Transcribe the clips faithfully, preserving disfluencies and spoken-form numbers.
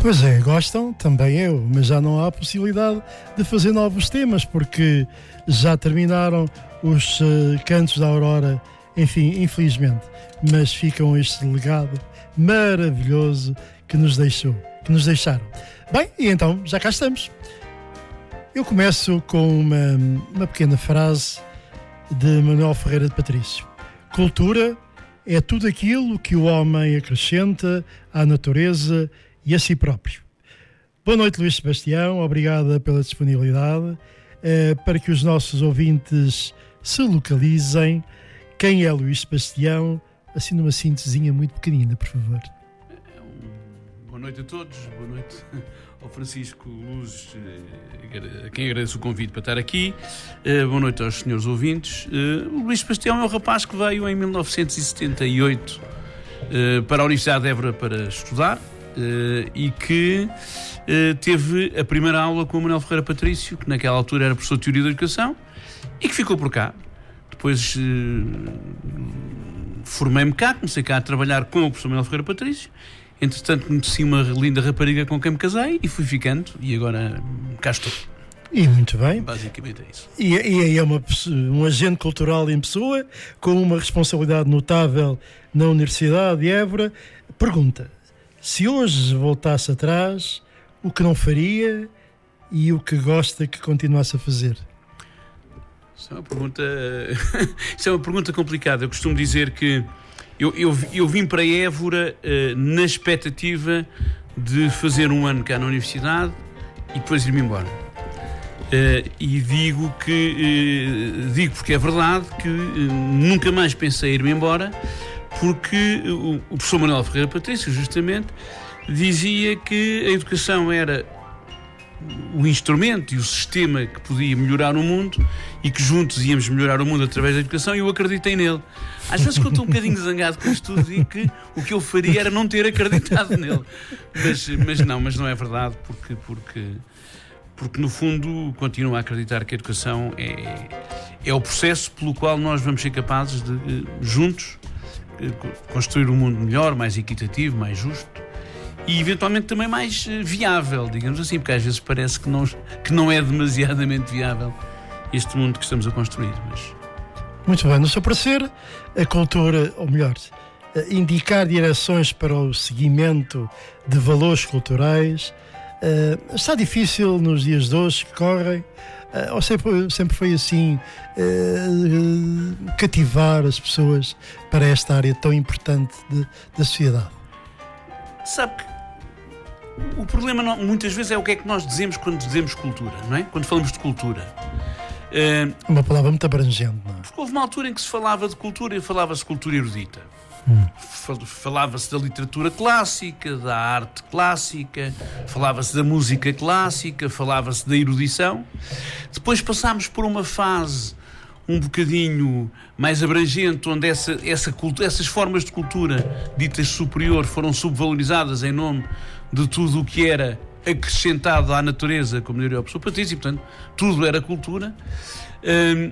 Pois é, gostam, também eu, mas já não há possibilidade de fazer novos temas, porque já terminaram os uh, cantos da Aurora, enfim, infelizmente. Mas ficam este legado maravilhoso que nos deixou, que nos deixaram. Bem, e então, já cá estamos. Eu começo com uma, uma pequena frase de Manuel Ferreira de Patrício. Cultura é tudo aquilo que o homem acrescenta à natureza e a si próprio. Boa noite, Luís Sebastião, obrigada pela disponibilidade. Eh, para que os nossos ouvintes se localizem, quem é Luís Sebastião? Assim numa síntesezinha muito pequenina, por favor. Boa noite a todos, boa noite ao Francisco Luz, a quem agradeço o convite para estar aqui. Uh, boa noite aos senhores ouvintes. Uh, o Luís Sebastião é um rapaz que veio em mil novecentos e setenta e oito uh, para a Universidade de Évora para estudar uh, e que uh, teve a primeira aula com o Manuel Ferreira Patrício, que naquela altura era professor de Teoria da Educação, e que ficou por cá. Depois uh, formei-me cá, comecei cá a trabalhar com o professor Manuel Ferreira Patrício. Entretanto, conheci uma linda rapariga com quem me casei e fui ficando, e agora cá estou. E muito bem. Basicamente é isso. E, e é uma, um agente cultural em pessoa, com uma responsabilidade notável na Universidade de Évora. Pergunta, se hoje voltasse atrás, o que não faria e o que gosta que continuasse a fazer? Isso é uma pergunta, isso é uma pergunta complicada. Eu costumo dizer que Eu, eu, eu vim para Évora uh, na expectativa de fazer um ano cá na universidade e depois ir-me embora. Uh, e digo que, uh, digo porque é verdade que uh, nunca mais pensei em ir-me embora, porque o, o professor Manuel Ferreira Patrício, justamente, dizia que a educação era o instrumento e o sistema que podia melhorar o mundo e que juntos íamos melhorar o mundo através da educação, e eu acreditei nele. Às vezes que eu estou um bocadinho zangado com isto tudo e que o que eu faria era não ter acreditado nele. Mas, mas não, mas não é verdade, porque, porque, porque no fundo continuo a acreditar que a educação é, é o processo pelo qual nós vamos ser capazes de, juntos, construir um mundo melhor, mais equitativo, mais justo, e eventualmente também mais viável, digamos assim, porque às vezes parece que não, que não é demasiadamente viável este mundo que estamos a construir. Mas... Muito bem, no seu parecer, a cultura, ou melhor, indicar direções para o seguimento de valores culturais, uh, está difícil nos dias de hoje que correm, uh, ou sempre, sempre foi assim, uh, cativar as pessoas para esta área tão importante de, da sociedade? Sabe que o problema não, muitas vezes é o que é que nós dizemos quando dizemos cultura, não é? Quando falamos de cultura. Uh, uma palavra muito abrangente, não é? Porque houve uma altura em que se falava de cultura e falava-se de cultura erudita. Hum. Falava-se da literatura clássica, da arte clássica, falava-se da música clássica, falava-se da erudição. Depois passámos por uma fase um bocadinho mais abrangente, onde essa, essa cultura, essas formas de cultura ditas superior foram subvalorizadas em nome de tudo o que era acrescentado à natureza, como diria o professor Patrício, e portanto tudo era cultura. Um,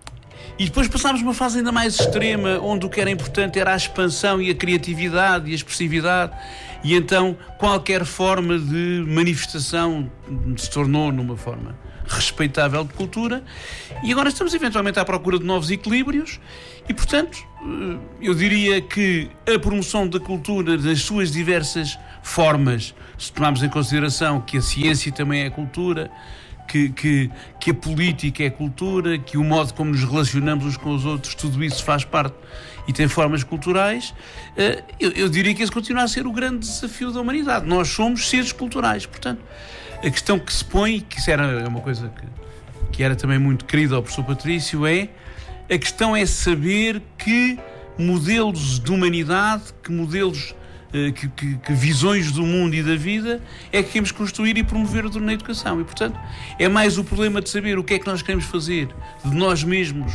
e depois passámos uma fase ainda mais extrema, onde o que era importante era a expansão e a criatividade e a expressividade, e então qualquer forma de manifestação se tornou numa forma respeitável de cultura, e agora estamos eventualmente à procura de novos equilíbrios, e portanto eu diria que a promoção da cultura nas suas diversas formas, se tomarmos em consideração que a ciência também é cultura, que, que, que a política é cultura, que o modo como nos relacionamos uns com os outros, tudo isso faz parte e tem formas culturais, eu, eu diria que esse continua a ser o grande desafio da humanidade. Nós somos seres culturais, portanto a questão que se põe, que isso era uma coisa que, que era também muito querida ao professor Patrício, é a questão é saber que modelos de humanidade, que modelos, que, que, que visões do mundo e da vida é que queremos construir e promover na educação. E, portanto, é mais o problema de saber o que é que nós queremos fazer de nós mesmos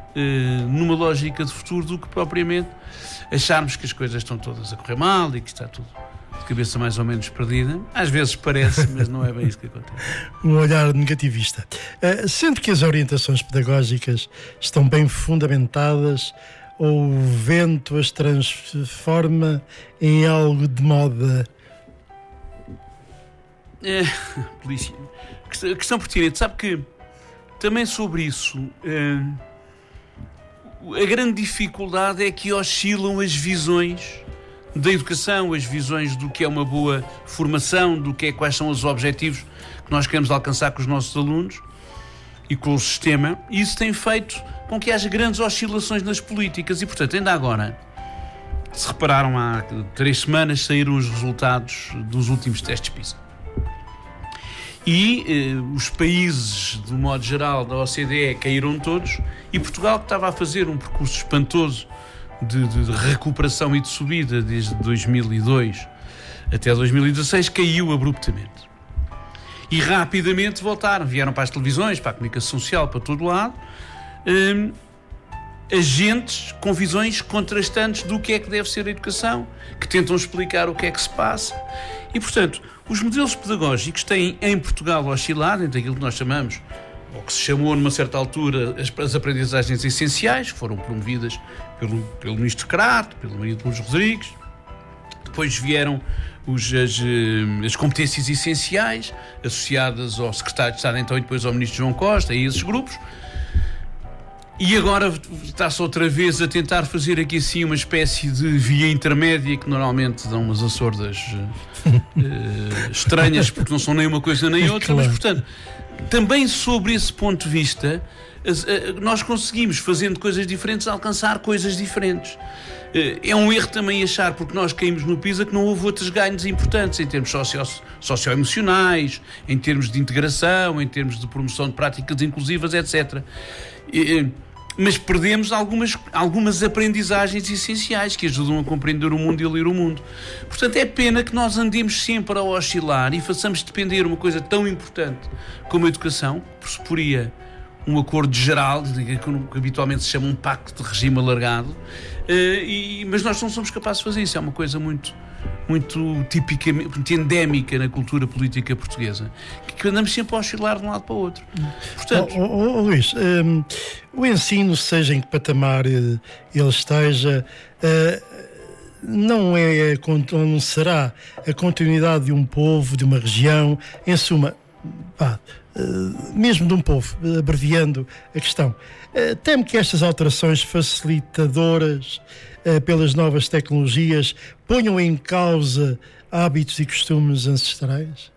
numa lógica de futuro, do que propriamente acharmos que as coisas estão todas a correr mal e que está tudo de cabeça mais ou menos perdida. Às vezes parece, mas não é bem isso que acontece. Um olhar negativista. Uh, sendo que as orientações pedagógicas estão bem fundamentadas, ou o vento as transforma em algo de moda? é, polícia, questão pertinente. Sabe que também sobre isso é, a grande dificuldade é que oscilam as visões da educação, as visões do que é uma boa formação, do que é, quais são os objetivos que nós queremos alcançar com os nossos alunos e com o sistema, e isso tem feito com que haja grandes oscilações nas políticas. E, portanto, ainda agora, se repararam, há três semanas saíram os resultados dos últimos testes PISA. E eh, os países, do modo geral, da O C D E caíram todos, e Portugal, que estava a fazer um percurso espantoso de, de recuperação e de subida desde dois mil e dois até dois mil e dezasseis, caiu abruptamente. E rapidamente voltaram, vieram para as televisões, para a comunicação social, para todo lado, hum, agentes com visões contrastantes do que é que deve ser a educação, que tentam explicar o que é que se passa. E, portanto, os modelos pedagógicos têm em Portugal oscilado entre aquilo que nós chamamos, ou que se chamou numa certa altura, as, as aprendizagens essenciais, que foram promovidas pelo, pelo ministro Crato, pelo Maria de Lourdes Rodrigues. Depois vieram os, as, as competências essenciais, associadas ao secretário de Estado, então, e depois ao ministro João Costa, e esses grupos. E agora está-se outra vez a tentar fazer aqui assim uma espécie de via intermédia, que normalmente dão umas assordas uh, estranhas, porque não são nem uma coisa nem outra, claro. Mas, portanto, também sobre esse ponto de vista, nós conseguimos, fazendo coisas diferentes, alcançar coisas diferentes. É um erro também achar, porque nós caímos no PISA, que não houve outros ganhos importantes em termos socio- socioemocionais, em termos de integração, em termos de promoção de práticas inclusivas, etcétera. Mas perdemos algumas, algumas aprendizagens essenciais que ajudam a compreender o mundo e a ler o mundo. Portanto, é pena que nós andemos sempre a oscilar e façamos depender uma coisa tão importante como a educação, que pressuporia um acordo geral, que habitualmente se chama um pacto de regime alargado, e, mas nós não somos capazes de fazer isso. É uma coisa muito, muito tipicamente, muito endémica na cultura política portuguesa, que andamos sempre a oscilar de um lado para o outro. Portanto, oh, oh, oh, Luís, um, o ensino, seja em que patamar ele esteja, uh, não é, não será a continuidade de um povo, de uma região, em suma, pá, uh, mesmo de um povo, abreviando a questão. Uh, temo que estas alterações facilitadoras uh, pelas novas tecnologias ponham em causa hábitos e costumes ancestrais?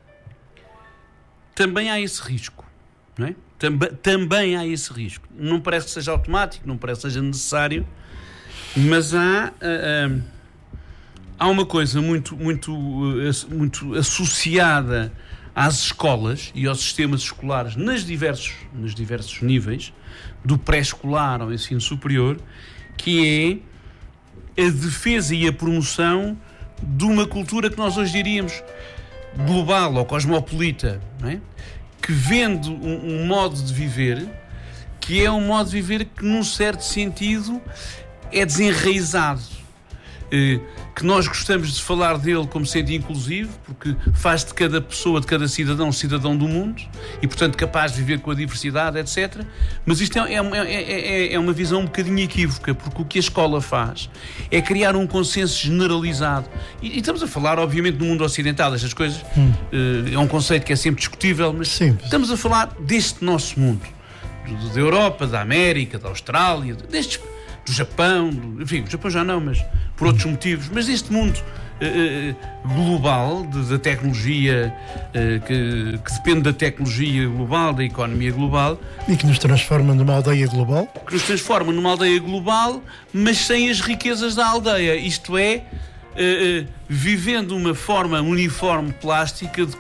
Também há esse risco, não é? Também, também há esse risco. Não parece que seja automático, não parece que seja necessário, mas há, uh, uh, há uma coisa muito, muito, uh, muito associada às escolas e aos sistemas escolares nas diversos, nos diversos níveis, do pré-escolar ao ensino superior, que é a defesa e a promoção de uma cultura que nós hoje diríamos global ou cosmopolita, não é? Que vende um, um modo de viver que é um modo de viver que, num certo sentido, é desenraizado. Eh, que nós gostamos de falar dele como sendo inclusivo, porque faz de cada pessoa, de cada cidadão, um cidadão do mundo e, portanto, capaz de viver com a diversidade, etcétera. Mas isto é, é, é, é uma visão um bocadinho equívoca, porque o que a escola faz é criar um consenso generalizado. E, e estamos a falar, obviamente, no mundo ocidental, estas coisas, hum. uh, é um conceito que é sempre discutível, mas Sim. estamos a falar deste nosso mundo, do, da Europa, da América, da Austrália, destes, do Japão, do, enfim, o Japão já não, mas por outros motivos, mas deste mundo uh, global, de, da tecnologia, uh, que, que depende da tecnologia global, da economia global. E que nos transforma numa aldeia global. Que nos transforma numa aldeia global, mas sem as riquezas da aldeia. Isto é, uh, uh, vivendo uma forma uniforme plástica de